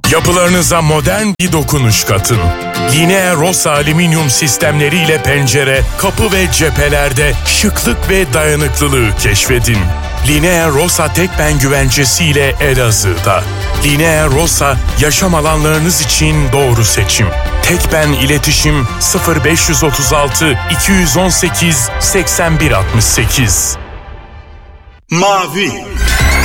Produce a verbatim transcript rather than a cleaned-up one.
Yapılarınıza modern bir dokunuş katın. Linea Rossa alüminyum sistemleriyle pencere, kapı ve cephelerde şıklık ve dayanıklılığı keşfedin. Linea Rossa Tekben güvencesiyle Elazığ'da. Linea Rossa, yaşam alanlarınız için doğru seçim. Tekben iletişim sıfır beş yüz otuz altı iki yüz on sekiz seksen bir altmış sekiz. Mavi